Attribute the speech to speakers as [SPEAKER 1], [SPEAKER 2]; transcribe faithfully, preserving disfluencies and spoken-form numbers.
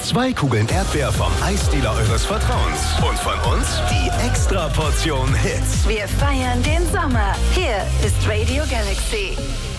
[SPEAKER 1] Zwei Kugeln Erdbeer vom Eisdealer eures Vertrauens. Und von uns die extra Portion Hits.
[SPEAKER 2] Wir feiern den Sommer. Hier ist Radio Galaxy.